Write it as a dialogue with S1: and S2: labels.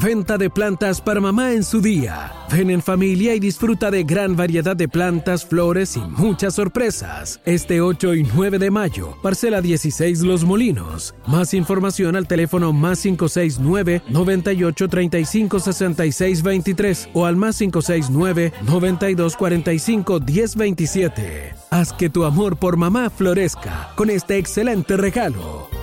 S1: Venta de plantas para mamá en su día. Ven en familia y disfruta de gran variedad de plantas, flores y muchas sorpresas. Este 8 y 9 de mayo, parcela 16 Los Molinos. Más información al teléfono +569 98 35 66 23 o al +569 92 45 10 27. Haz que tu amor por mamá florezca con este excelente regalo.